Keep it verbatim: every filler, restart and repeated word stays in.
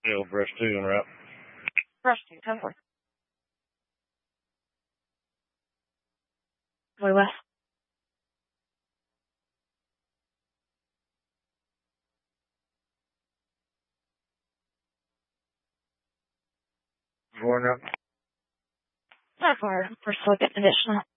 Still brush two en route. Brush two, ten four. Way west. Four en route. Ten four. First look at additional.